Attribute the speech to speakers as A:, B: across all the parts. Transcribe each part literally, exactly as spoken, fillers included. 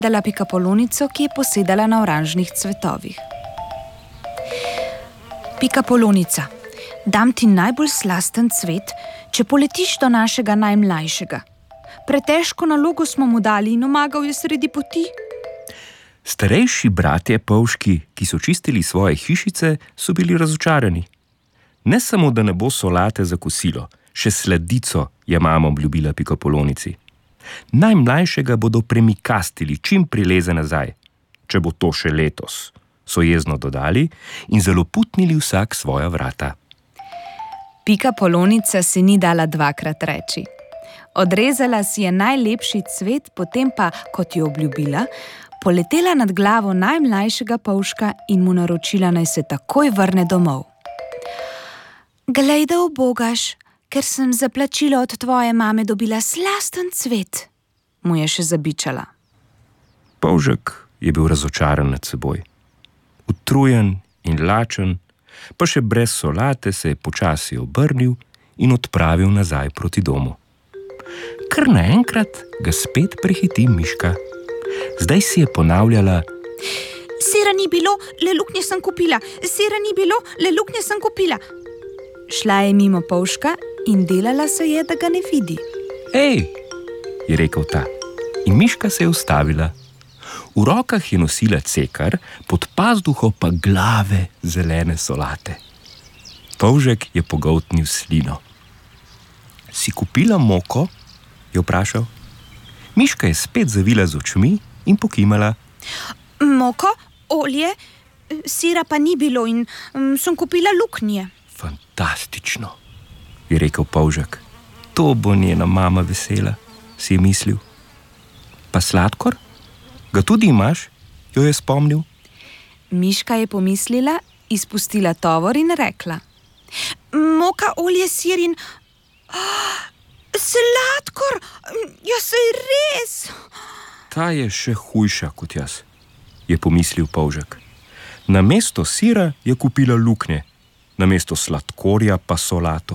A: dala pikapolonico, ki je posedala na oranžnih cvetovih. Pikapolonica, dam ti najbolj slasten cvet, če poletiš do našega najmlajšega. Pretežko nalogo smo mu dali in omagal je sredi poti.
B: Starejši bratje polžki, ki so čistili svoje hišice, so bili razočarani. Ne samo, da ne bo solate za kosilo, še sladico je mama obljubila pikapolonici. Najmlajšega bodo premikastili, čim prileze nazaj. Če bo to še letos, so jezno dodali in zaloputnili vsak svoja vrata.
A: Pikapolonica se ni dala dvakrat reči. Odrezala si je najlepši cvet, potem pa, kot je obljubila, poletela nad glavo najmlajšega polžka in mu naročila, naj se takoj vrne domov. Glej, da ubogaš, ker sem za plačilo od tvoje mame dobila slasten cvet, mu je še zabičala.
B: Polžek je bil razočaran nad seboj. Utrujen in lačen, pa še brez solate se je počasi obrnil in odpravil nazaj proti domu. Kar naenkrat ga spet prehiti miška. Zdaj si je ponavljala:
A: Sira ni bilo, le luknje sem kupila, sira ni bilo, le luknje sem kupila. Šla je mimo polžka in delala se je, da ga ne vidi.
B: Ej, je rekel ta, in miška se je ustavila. V rokah je nosila cekar, pod pazduho pa glave zelene solate. Polžek je pogoltnil slino. Si kupila moko? Je vprašal. Miška je spet zavila z očmi in pokimala.
A: Moko, olje, sira pa ni bilo in um, sem kupila luknje.
B: Fantastično, je rekel polžek. To bo njena mama vesela, si je mislil. Pa sladkor? Ga tudi imaš? Jo je spomnil.
A: Miška je pomislila, izpustila tovor in rekla: Moka, olje, sir in... Oh, sladkor! Ja, saj res!
B: Ta je še hujša kot jaz, je pomislil polžek. Namesto sira je kupila luknje, namesto sladkorja pa solato.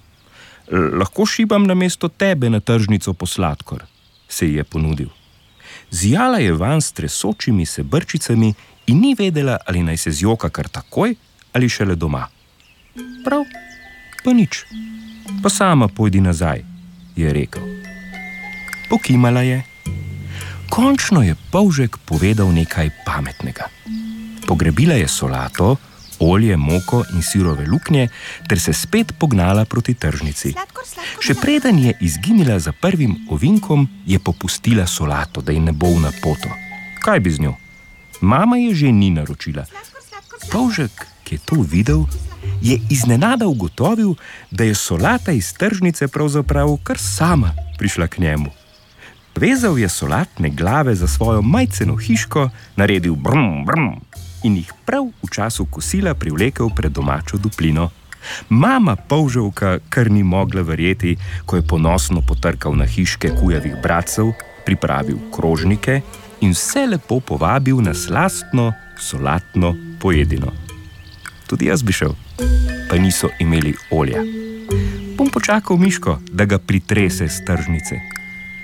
B: Lahko šibam namesto tebe na tržnico po sladkor, se ji je ponudil. Zijala je van s tresočimi se brčicami in ni vedela, ali naj se zjoka kar takoj ali šele doma. Prav, pa nič. Pa sama pojdi nazaj, je rekel. Pokimala je. Končno je polžek povedal nekaj pametnega. Pogrebila je solato, olje, moko in sirove luknje ter se spet pognala proti tržnici.
A: Sladkor, sladkor,
B: Še preden je izginila za prvim ovinkom, je popustila solato, da ji ne bo v napoto. Kaj bi z njo? Mama je že ni naročila. Polžek, ki je to videl, je iznenada ugotovil, da je solata iz tržnice pravzaprav kar sama prišla k njemu. Vezal je solatne glave za svojo majceno hiško, naredil brum, brum in jih prav v času kosila privlekel pred domačo duplino. Mama polževka kar ni mogla verjeti, ko je ponosno potrkal na hiške kujavih bratcev, pripravil krožnike in vse lepo povabil na slastno, solatno pojedino. Tudi jaz bi šel, pa niso imeli olja. Bom počakal Miško, da ga pritrese s tržnice.